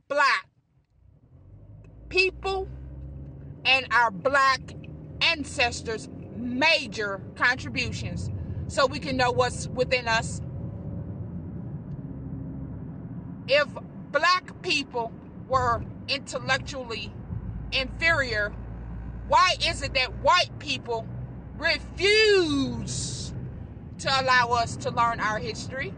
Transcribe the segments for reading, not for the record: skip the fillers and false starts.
black people and our black ancestors' major contributions so we can know what's within us. If black people were intellectually inferior, why is it that white people refuse to allow us to learn our history?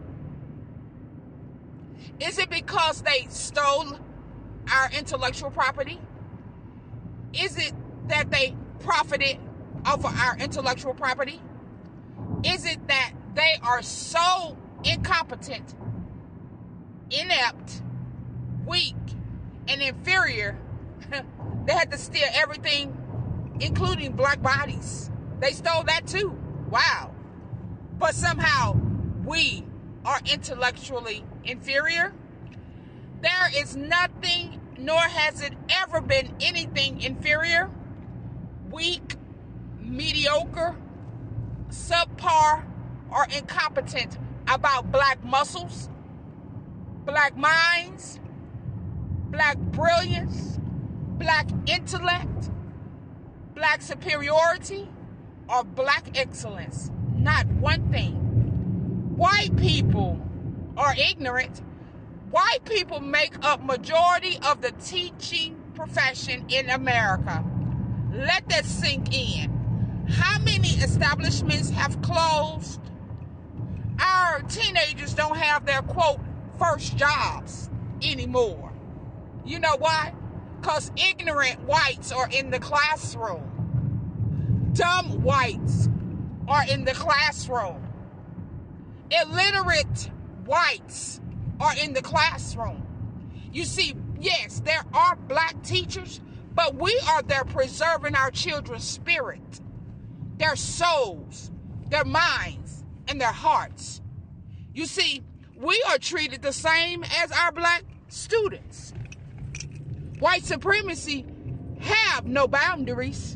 Is it because they stole our intellectual property? Is it that they profited off of our intellectual property? Is it that they are so incompetent, inept, weak, and inferior they had to steal everything, including black bodies? They stole that too. Wow. But somehow we are intellectually inferior. There is nothing, nor has it ever been anything inferior, weak, mediocre, subpar, or incompetent about black muscles, black minds, black brilliance, black intellect, black superiority, or black excellence. Not one thing. White people are ignorant. White people make up majority of the teaching profession in America. Let that sink in. How many establishments have closed? Our teenagers don't have their, quote, first jobs anymore. You know why? Because ignorant whites are in the classroom. Dumb whites are in the classroom. Illiterate whites are in the classroom. You see, yes, there are black teachers, but we are there preserving our children's spirit, their souls, their minds, and their hearts. You see, we are treated the same as our black students. White supremacy have no boundaries.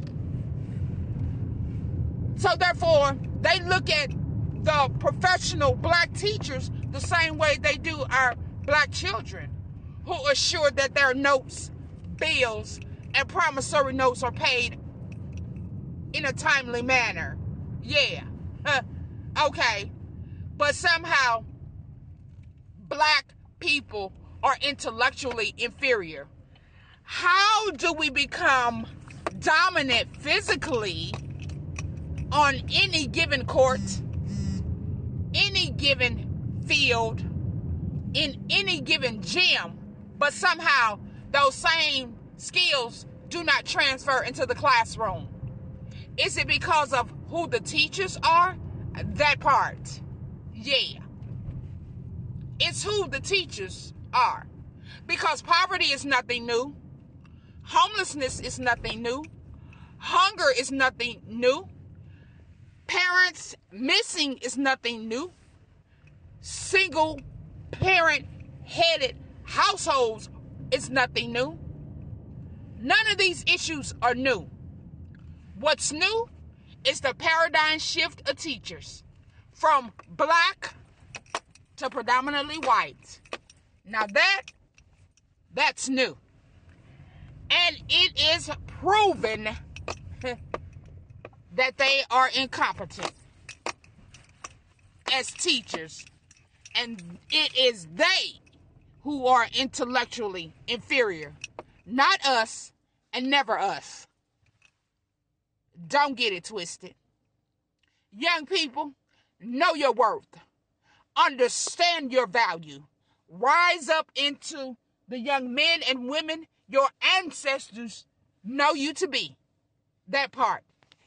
So therefore, they look at the professional black teachers the same way they do our black children, who assure that their notes, bills, and promissory notes are paid in a timely manner. Yeah. Okay. But somehow, black people are intellectually inferior. How do we become dominant physically on any given court, any given field, in any given gym, but somehow those same skills do not transfer into the classroom? Is it because of who the teachers are? That part. Yeah. It's who the teachers are. Because poverty is nothing new. Homelessness is nothing new. Hunger is nothing new. Parents missing is nothing new. Single parent headed households is nothing new. None of these issues are new. What's new is the paradigm shift of teachers from black to predominantly white. Now that's new. And it is proven that they are incompetent as teachers. And it is they who are intellectually inferior. Not us and never us. Don't get it twisted. Young people, know your worth. Understand your value. Rise up into the young men and women your ancestors know you to be. That part.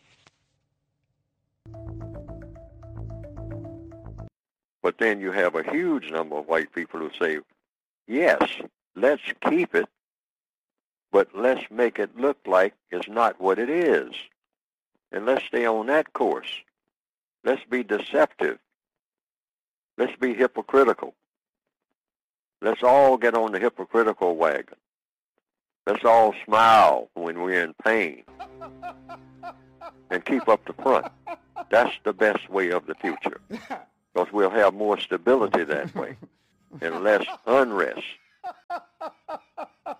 But then you have a huge number of white people who say, yes, let's keep it, but let's make it look like it's not what it is. And let's stay on that course. Let's be deceptive. Let's be hypocritical. Let's all get on the hypocritical wagon. Let's all smile when we're in pain and keep up the front. That's the best way of the future, because we'll have more stability that way and less unrest.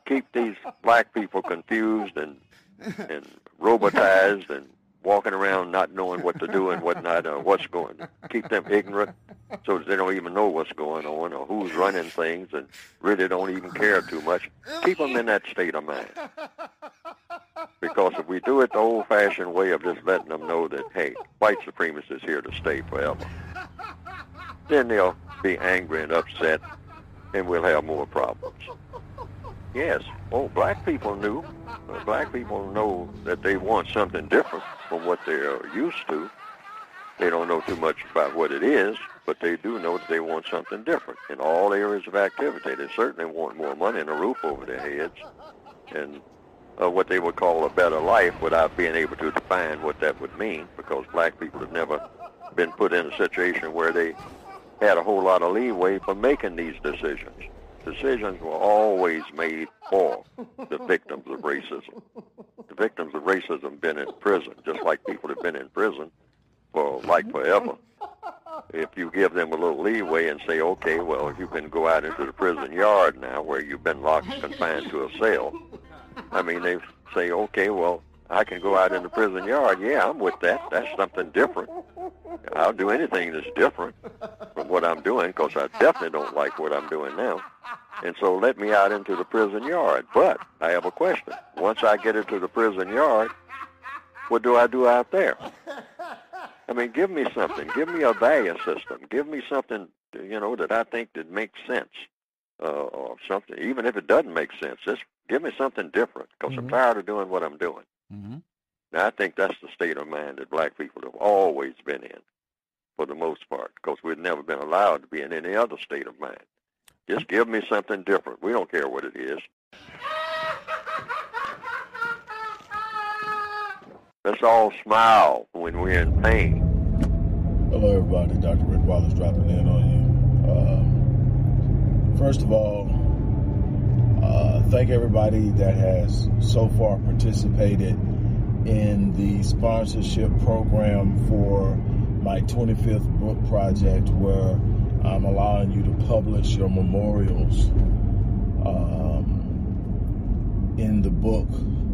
keep these black people confused and robotized and walking around not knowing what to do and whatnot, or what's going on. Keep them ignorant so that they don't even know what's going on or who's running things and really don't even care too much. Keep them in that state of mind. Because if we do it the old-fashioned way of just letting them know that, hey, white supremacy is here to stay forever, then they'll be angry and upset, and we'll have more problems. Yes, black people knew. Black people know that they want something different from what they're used to. They don't know too much about what it is, but they do know that they want something different in all areas of activity. They certainly want more money and a roof over their heads and what they would call a better life without being able to define what that would mean, because black people have never been put in a situation where they had a whole lot of leeway for making these decisions. Decisions were always made for the victims of racism. The victims of racism have been in prison, just like people have been in prison for like forever. If you give them a little leeway and say, okay, well, you can go out into the prison yard now where you've been locked, confined to a cell. I mean, they say, okay, well, I can go out in the prison yard. Yeah, I'm with that. That's something different. I'll do anything that's different from what I'm doing, because I definitely don't like what I'm doing now. And so let me out into the prison yard. But I have a question. Once I get into the prison yard, what do I do out there? I mean, give me something. Give me a value system. Give me something, that I think that makes sense, or something. Even if it doesn't make sense, just give me something different, because I'm tired of doing what I'm doing. Mm-hmm. Now, I think that's the state of mind that black people have always been in, for the most part, because we've never been allowed to be in any other state of mind. Just give me something different. We don't care what it is. Let's all smile when we're in pain. Hello, everybody. Dr. Rick Wallace dropping in on you. First of all, thank everybody that has so far participated in the sponsorship program for my 25th book project, where I'm allowing you to publish your memorials in the book.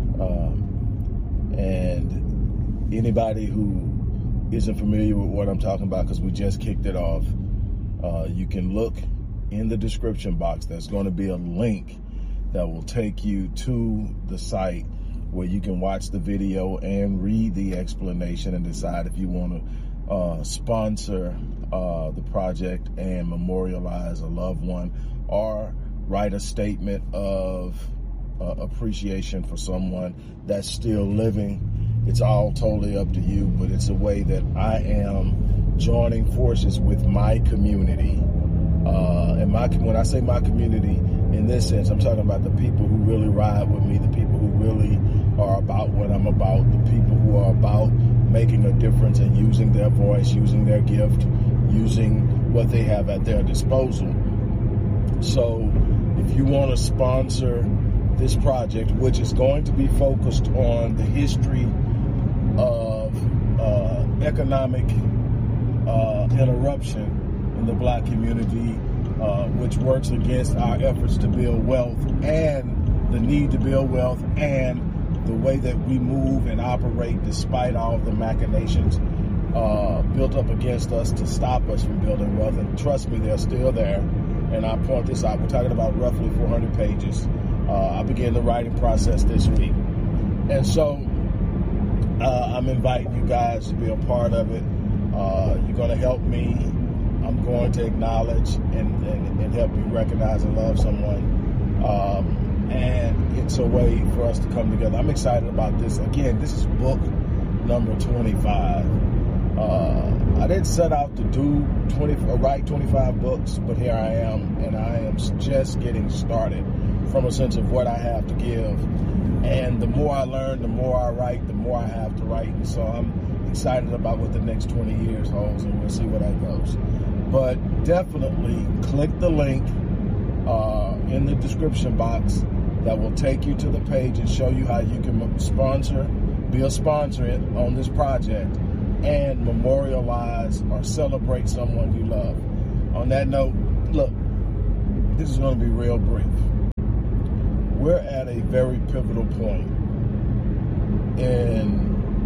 And anybody who isn't familiar with what I'm talking about, because we just kicked it off, you can look in the description box. There's going to be a link that will take you to the site where you can watch the video and read the explanation and decide if you want to sponsor the project and memorialize a loved one, or write a statement of appreciation for someone that's still living. It's all totally up to you, but it's a way that I am joining forces with my community. And when I say my community, in this sense, I'm talking about the people who really ride with me, the people who really are about what I'm about, the people who are about making a difference and using their voice, using their gift, using what they have at their disposal. So if you want to sponsor this project, which is going to be focused on the history of economic interruption in the black community, which works against our efforts to build wealth and the need to build wealth and the way that we move and operate despite all of the machinations built up against us to stop us from building wealth. And trust me, they're still there. And I point this out. We're talking about roughly 400 pages. I began the writing process this week. And so I'm inviting you guys to be a part of it. You're going to help me. I'm going to acknowledge and help you recognize and love someone. And it's a way for us to come together. I'm excited about this. Again, this is book number 25. I didn't set out to write 25 books, but here I am, and I am just getting started from a sense of what I have to give. And the more I learn, the more I write, the more I have to write. And so I'm excited about what the next 20 years holds, and we'll see where that goes. But definitely click the link in the description box that will take you to the page and show you how you can be a sponsor on this project and memorialize or celebrate someone you love. On that note, look, this is going to be real brief. we're at a very pivotal point in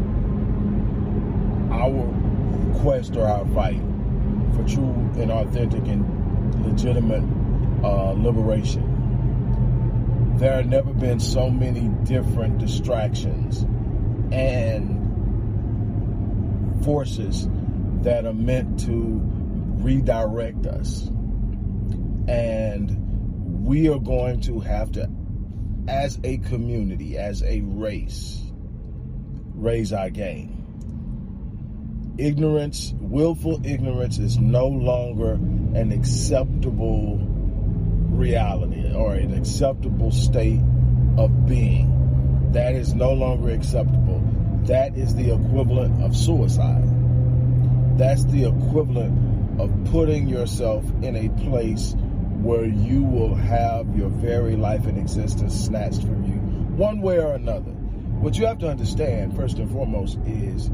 our quest or our fight for true and authentic and legitimate liberation. There have never been so many different distractions and forces that are meant to redirect us. And we are going to have to, as a community, as a race, raise our game. Ignorance, willful ignorance, is no longer an acceptable reality or an acceptable state of being. That is no longer acceptable. That is the equivalent of suicide. That's the equivalent of putting yourself in a place where you will have your very life and existence snatched from you, one way or another. What you have to understand, first and foremost, is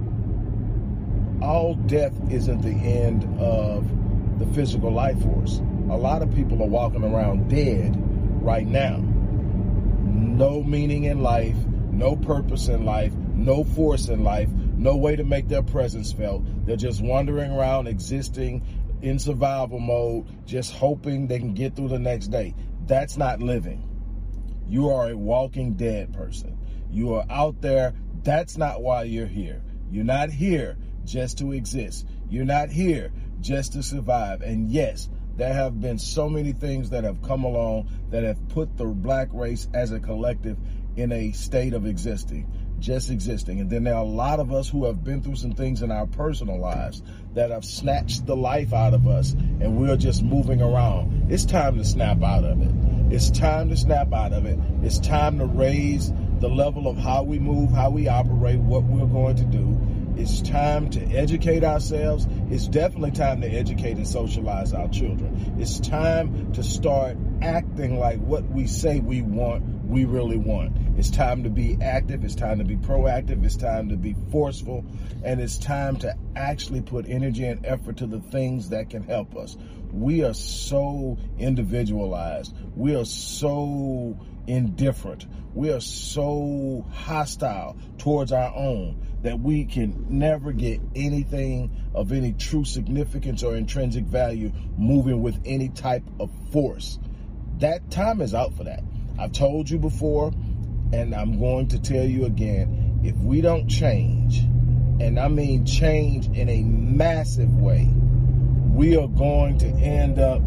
all death isn't the end of the physical life force. A lot of people are walking around dead right now. No meaning in life, no purpose in life, no force in life, no way to make their presence felt. They're just wandering around, existing in survival mode, just hoping they can get through the next day. That's not living. You are a walking dead person. You are out there. That's not why you're here. You're not here just to exist. You're not here just to survive. And yes, there have been so many things that have come along that have put the black race as a collective in a state of existing, just existing. And then there are a lot of us who have been through some things in our personal lives that have snatched the life out of us, and we're just moving around. It's time to snap out of it. It's time to snap out of it. It's time to raise the level of how we move, how we operate, what we're going to do. It's time to educate ourselves. It's definitely time to educate and socialize our children. It's time to start acting like what we say we want, we really want. It's time to be active. It's time to be proactive. It's time to be forceful. And it's time to actually put energy and effort to the things that can help us. We are so individualized. We are so indifferent. We are so hostile towards our own that we can never get anything of any true significance or intrinsic value moving with any type of force. That time is out for that. I've told you before, and I'm going to tell you again, if we don't change, and I mean change in a massive way, we are going to end up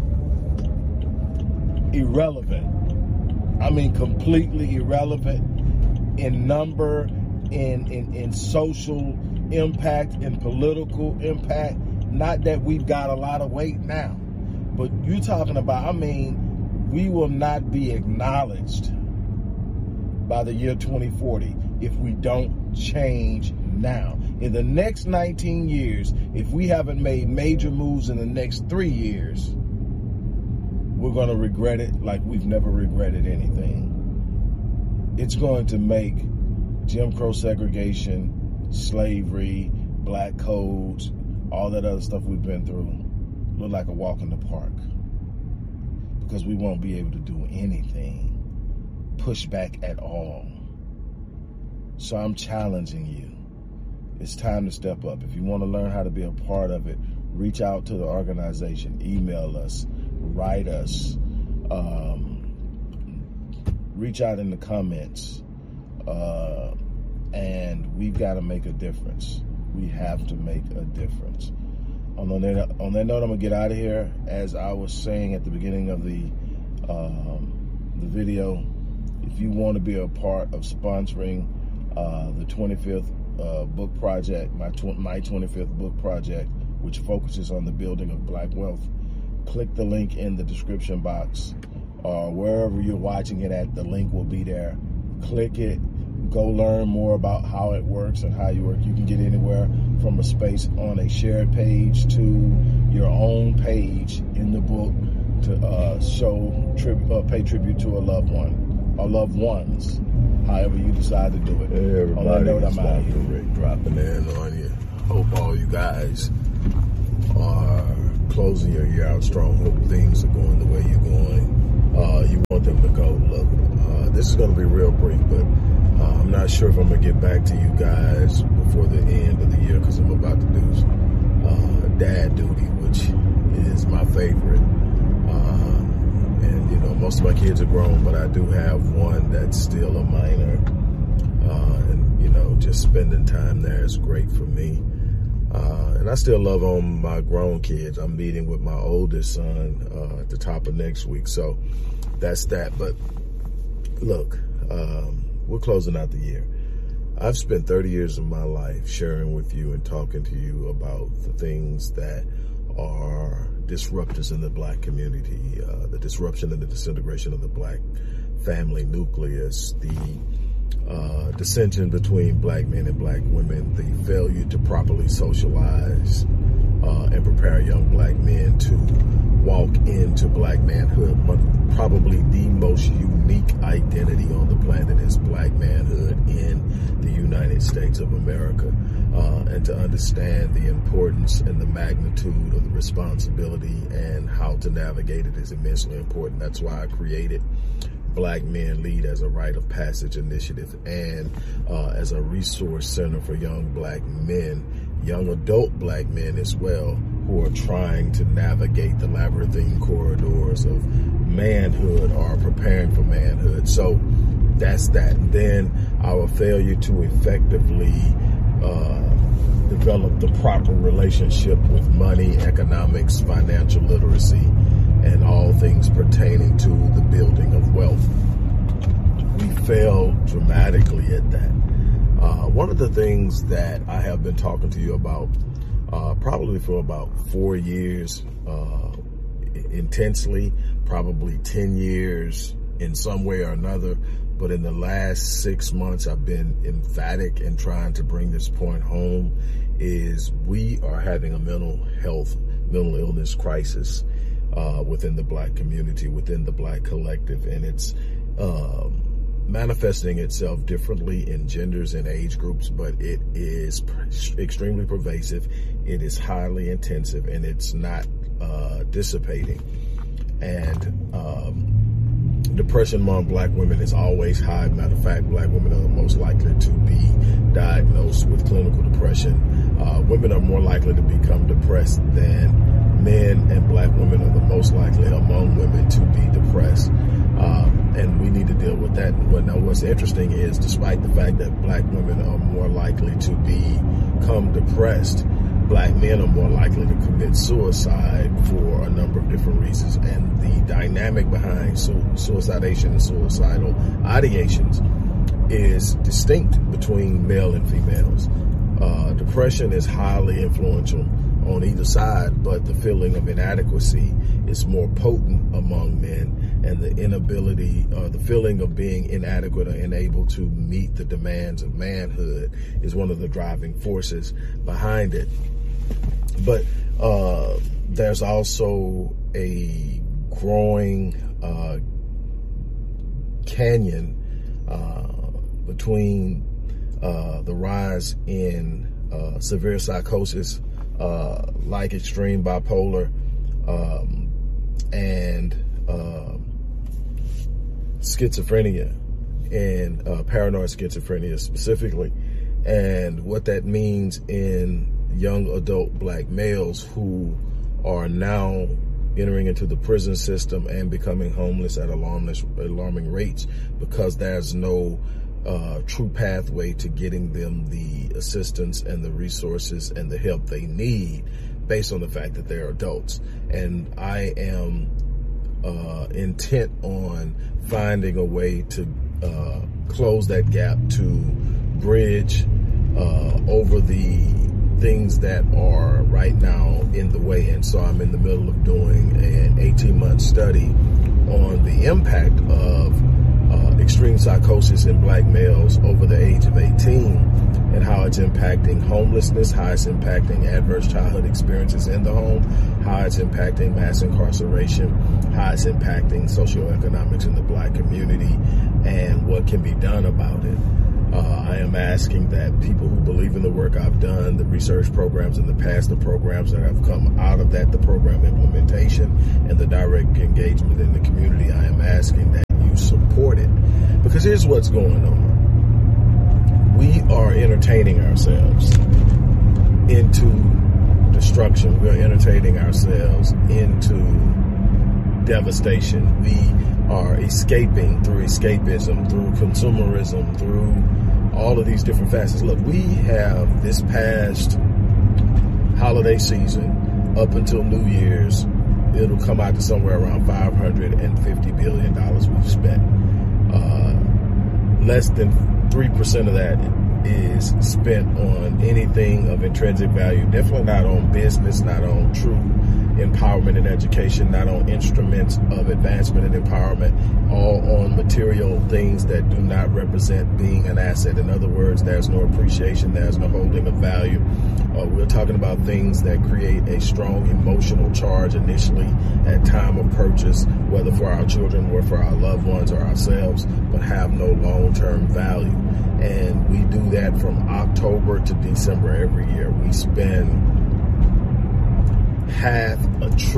irrelevant. I mean completely irrelevant in number, in social impact, in political impact. Not that we've got a lot of weight now, but you're talking about, I mean, we will not be acknowledged by the year 2040 if we don't change now. In the next 19 years, if we haven't made major moves in the next 3 years, we're going to regret it like we've never regretted anything. It's going to make Jim Crow segregation, slavery, black codes, all that other stuff we've been through look like a walk in the park, because we won't be able to do anything, push back at all. So I'm challenging you. It's time to step up. If you want to learn how to be a part of it, reach out to the organization, email us, write us, reach out in the comments, and we've got to make a difference. We have to make a difference. On that note, I'm going to get out of here. As I was saying at the beginning of the video, if you want to be a part of sponsoring the 25th book project, my 25th book project, which focuses on the building of black wealth, click the link in the description box, or wherever you're watching it at, the link will be there. Click it. Go learn more about how it works and how you work. You can get anywhere from a space on a shared page to your own page in the book to pay tribute to a loved one or loved ones, however you decide to do it. Hey everybody, I'm out here. Rick dropping in on you. Hope all you guys are closing your year out strong. Hope things are going the way you're going. You want them to go. Look, this is going to be real brief, but I'm not sure if I'm going to get back to you guys before the end of the year because I'm about to do dad duty, which is my favorite. And, you know, most of my kids are grown, but I do have one that's still a minor. And, you know, just spending time there is great for me. And I still love on my grown kids. I'm meeting with my oldest son at the top of next week. So that's that. But look, we're closing out the year. I've spent 30 years of my life sharing with you and talking to you about the things that are disruptors in the black community, the disruption and the disintegration of the black family nucleus, the dissension between black men and black women, the failure to properly socialize and prepare young black men to walk into black manhood. Probably the most unique identity on the planet is black manhood in the United States of America. And to understand the importance and the magnitude of the responsibility and how to navigate it is immensely important. That's why I created Black Men Lead as a Rite of Passage initiative and as a resource center for young black men, young adult black men as well, who are trying to navigate the labyrinthine corridors of manhood or preparing for manhood. So that's that. And then our failure to effectively develop the proper relationship with money, economics, financial literacy, and all things pertaining to the building of wealth. We fail dramatically at that. One of the things that I have been talking to you about probably for about 4 years intensely, probably 10 years in some way or another, but in the last 6 months I've been emphatic in trying to bring this point home, is we are having a mental illness crisis within the black community, within the black collective, and it's manifesting itself differently in genders and age groups, but it is extremely pervasive, it is highly intensive, and it's not dissipating. And depression among black women is always high. Matter of fact, black women are the most likely to be diagnosed with clinical depression. Women are more likely to become depressed than men, and black women are the most likely among women to be depressed. And we need to deal with that. Now, what's interesting is, despite the fact that black women are more likely to become depressed, black men are more likely to commit suicide for a number of different reasons. And the dynamic behind suicidation and suicidal ideations is distinct between male and females. Depression is highly influential on either side, but the feeling of inadequacy is more potent among men, and the inability, the feeling of being inadequate or unable to meet the demands of manhood is one of the driving forces behind it. But there's also a growing canyon between the rise in severe psychosis, like extreme bipolar, and schizophrenia, and paranoid schizophrenia specifically, and what that means in young adult black males who are now entering into the prison system and becoming homeless at alarming rates, because there's no true pathway to getting them the assistance and the resources and the help they need based on the fact that they're adults. And I am intent on finding a way to close that gap, to bridge over the things that are right now in the way. And so I'm in the middle of doing an 18-month study on the impact of extreme psychosis in black males over the age of 18, and how it's impacting homelessness, how it's impacting adverse childhood experiences in the home, how it's impacting mass incarceration, how it's impacting socioeconomics in the black community, and what can be done about it. I am asking that people who believe in the work I've done, the research programs in the past, the programs that have come out of that, the program implementation, and the direct engagement in the community, I am asking that you support it. Because here's what's going on. We are entertaining ourselves into destruction. We're entertaining ourselves into devastation. We are escaping through escapism, through consumerism, through all of these different facets. Look, we have this past holiday season up until New Year's, it'll come out to somewhere around $550 billion we've spent. Less than 3% of that is spent on anything of intrinsic value. Definitely not on business, not on true empowerment and education, not on instruments of advancement and empowerment, all on material things that do not represent being an asset. In other words, there's no appreciation, there's no holding of value. We're talking about things that create a strong emotional charge initially at time of purchase, whether for our children or for our loved ones or ourselves, but have no long-term value. And we do that from October to December every year. We spend $500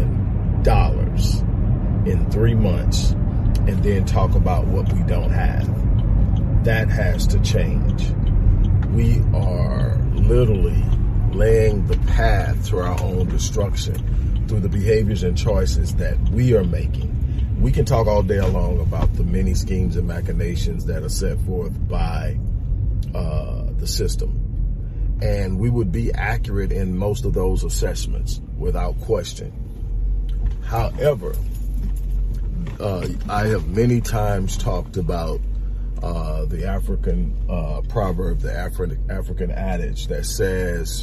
billion in 3 months and then talk about what we don't have. That has to change. We are literally laying the path to our own destruction through the behaviors and choices that we are making. We can talk all day long about the many schemes and machinations that are set forth by the system. And we would be accurate in most of those assessments without question. However, I have many times talked about the African proverb, the African adage that says,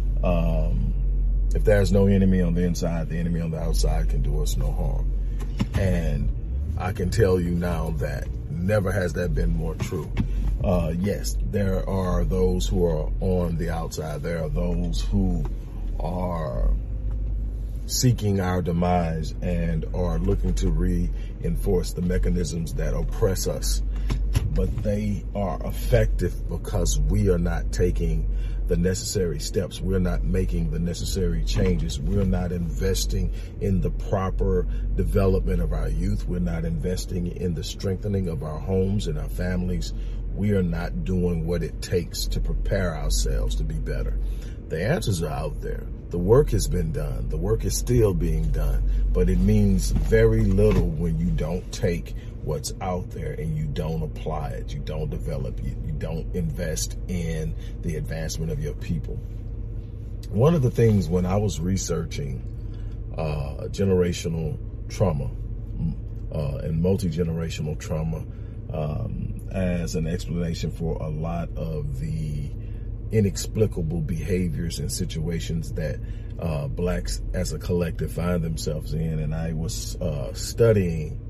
if there's no enemy on the inside, the enemy on the outside can do us no harm. And I can tell you now that never has that been more true. Yes, there are those who are on the outside. There are those who are seeking our demise and are looking to reinforce the mechanisms that oppress us. But they are effective because we are not taking the necessary steps. We're not making the necessary changes. We're not investing in the proper development of our youth. We're not investing in the strengthening of our homes and our families. We are not doing what it takes to prepare ourselves to be better. The answers are out there. The work has been done. The work is still being done, but it means very little when you don't take what's out there and you don't apply it. You don't develop it. You don't invest in the advancement of your people. One of the things when I was researching generational trauma and multi-generational trauma as an explanation for a lot of the inexplicable behaviors and situations that blacks as a collective find themselves in, and I was studying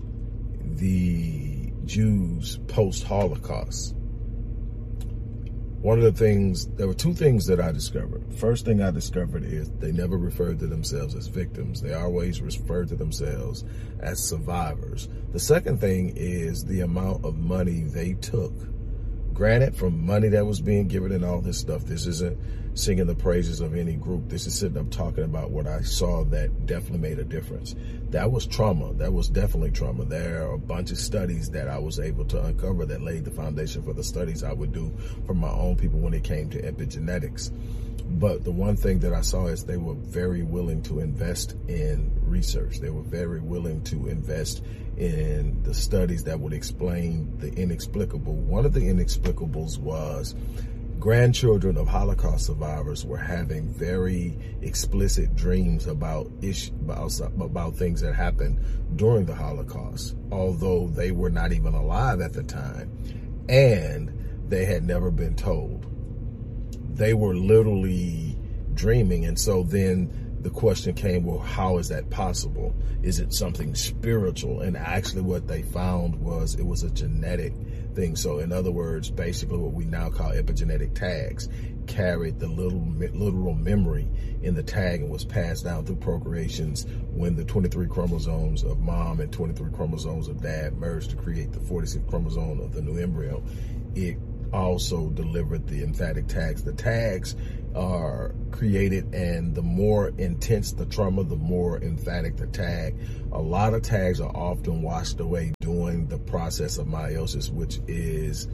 the Jews post-Holocaust. One of the things, there were two things that I discovered. First thing I discovered is they never referred to themselves as victims. They always referred to themselves as survivors. The second thing is the amount of money they took. Granted, from money that was being given and all this stuff, this isn't singing the praises of any group. This is sitting up talking about what I saw that definitely made a difference. That was trauma. That was definitely trauma. There are a bunch of studies that I was able to uncover that laid the foundation for the studies I would do for my own people when it came to epigenetics. But the one thing that I saw is they were very willing to invest in research. They were very willing to invest in the studies that would explain the inexplicable. One of the inexplicables was grandchildren of Holocaust survivors were having very explicit dreams about things that happened during the Holocaust, although they were not even alive at the time, and they had never been told. They were literally dreaming, and so then the question came, well, how is that possible? Is it something spiritual? And actually what they found was it was a genetic thing. So in other words, basically what we now call epigenetic tags carried the literal memory in the tag and was passed down through procreations when the 23 chromosomes of mom and 23 chromosomes of dad merged to create the 46th chromosome of the new embryo. It also delivered the emphatic tags. The tags are created, and the more intense the trauma, the more emphatic the tag. A lot of tags are often washed away during the process of meiosis, which is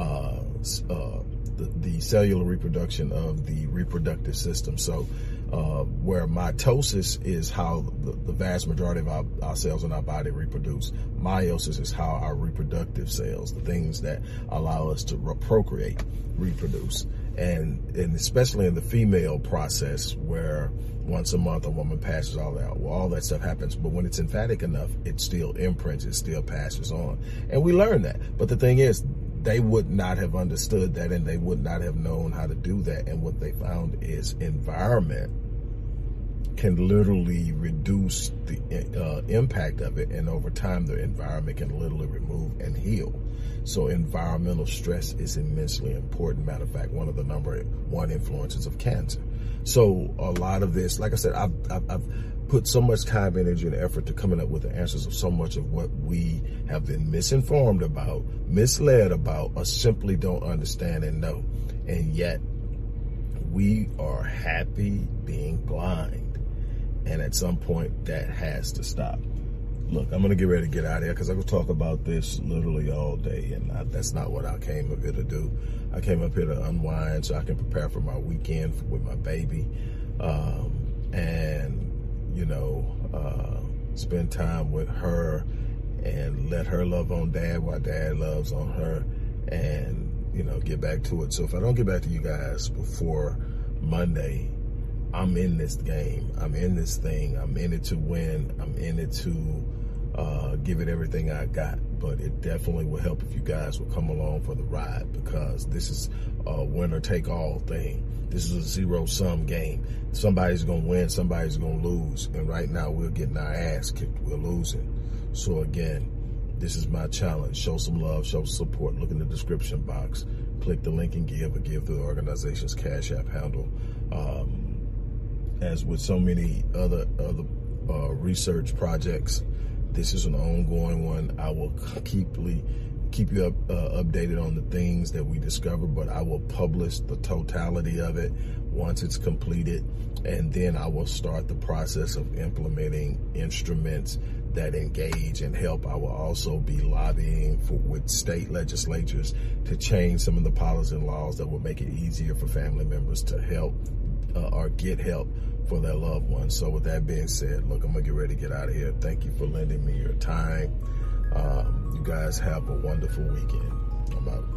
the cellular reproduction of the reproductive system. So where mitosis is how the vast majority of our cells in our body reproduce, meiosis is how our reproductive cells, the things that allow us to procreate, reproduce. And especially in the female process, where once a month a woman passes all that stuff happens. But when it's emphatic enough, it still imprints, it still passes on. And we learn that. But the thing is, they would not have understood that, and they would not have known how to do that. And what they found is environment can literally reduce the impact of it. And over time, the environment can literally remove and heal. So environmental stress is immensely important. Matter of fact, one of the number one influences of cancer. So a lot of this, like I said, I've put so much time, energy, and effort to coming up with the answers of so much of what we have been misinformed about, misled about, or simply don't understand and know. And yet we are happy being blind. And at some point that has to stop. Look, I'm going to get ready to get out of here because I could talk about this literally all day, and that's not what I came up here to do. I came up here to unwind so I can prepare for my weekend with my baby, and, you know, spend time with her and let her love on Dad while Dad loves on her, and, you know, get back to it. So if I don't get back to you guys before Monday, I'm in this game. I'm in this thing. I'm in it to win. I'm in it to give it everything I got. But it definitely will help if you guys will come along for the ride, because this is a winner-take-all thing. This is a zero-sum game. Somebody's going to win. Somebody's going to lose. And right now, we're getting our ass kicked. We're losing. So, again, this is my challenge. Show some love. Show support. Look in the description box. Click the link and give, or give through the organization's Cash App handle. As with so many other research projects, this is an ongoing one. I will keep you updated on the things that we discover, but I will publish the totality of it once it's completed, and then I will start the process of implementing instruments that engage and help. I will also be lobbying with state legislatures to change some of the policies and laws that will make it easier for family members to help or get help for their loved ones. So with that being said, look, I'm gonna get ready to get out of here. Thank you for lending me your time. You guys have a wonderful weekend. I'm out.